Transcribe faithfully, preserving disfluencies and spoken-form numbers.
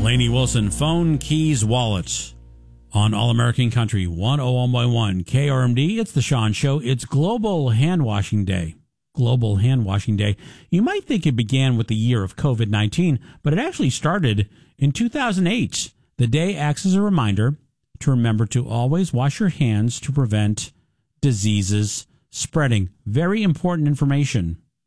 Lainey Wilson, phone, keys, wallets on All American Country one oh one point one K R M D. It's the Sean Show. It's Global Hand Washing Day. Global Hand Washing Day. You might think it began with the year of covid nineteen, but it actually started in two thousand eight. The day acts as a reminder to remember to always wash your hands to prevent diseases spreading. Very important information.